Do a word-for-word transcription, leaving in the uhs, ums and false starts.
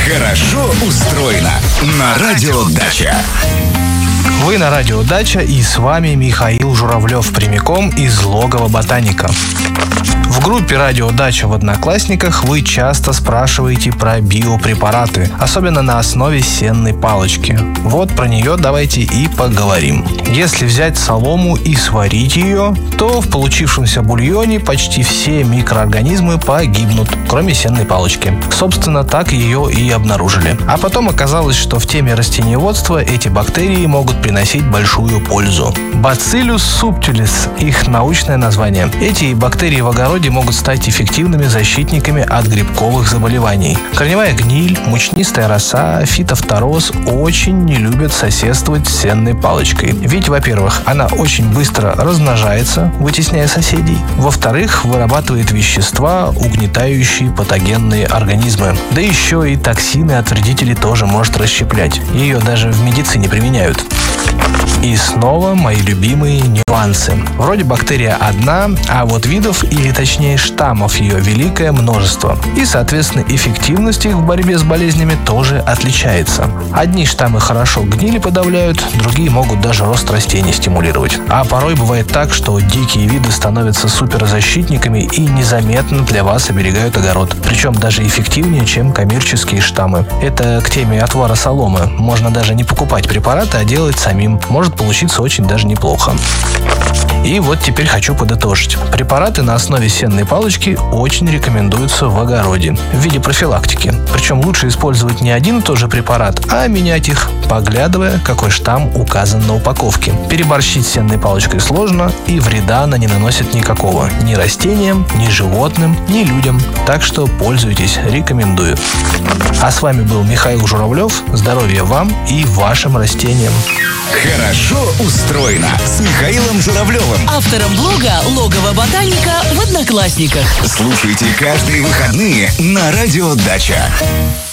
Хорошо устроено на Радио Дача. Вы на Радио Дача, и с вами Михаил Журавлев, прямиком из логова ботаника. В группе Радио Дача в Одноклассниках вы часто спрашиваете про биопрепараты, особенно на основе сенной палочки. Вот про нее давайте и поговорим. Если взять солому и сварить ее, то в получившемся бульоне почти все микроорганизмы погибнут, кроме сенной палочки. Собственно, так ее и обнаружили. А потом оказалось, что в теме растениеводства эти бактерии могут приносить большую пользу. Bacillus subtilis – их научное название. Эти бактерии в огороде могут стать эффективными защитниками от грибковых заболеваний. Корневая гниль, мучнистая роса, фитофтороз очень не любят соседствовать с сенной палочкой. Ведь, во-первых, она очень быстро размножается, вытесняя соседей. Во-вторых, вырабатывает вещества, угнетающие патогенные организмы. Да еще и токсины от вредителей тоже может расщеплять. Ее даже в медицине применяют. И снова мои любимые нюансы. Вроде бактерия одна, а вот видов, или точнее штаммов ее великое множество. И, соответственно, эффективность их в борьбе с болезнями тоже отличается. Одни штаммы хорошо гнили подавляют, другие могут даже рост растений стимулировать. А порой бывает так, что дикие виды становятся суперзащитниками и незаметно для вас оберегают огород. Причем даже эффективнее, чем коммерческие штаммы. Это к теме отвара соломы. Можно даже не покупать препараты, а делать самим. Может получиться очень даже неплохо. И вот теперь хочу подытожить. Препараты на основе сенной палочки очень рекомендуются в огороде в виде профилактики. Причем лучше использовать не один и тот же препарат, а менять их, поглядывая, какой штамм указан на упаковке. Переборщить с сенной палочкой сложно, и вреда она не наносит никакого. Ни растениям, ни животным, ни людям. Так что пользуйтесь, рекомендую. А с вами был Михаил Журавлев. Здоровья вам и вашим растениям. Хорошо устроено с Михаилом Журавлевым, автором блога «Логово ботаника» в Одноклассниках. Слушайте каждые выходные на Радио Дача.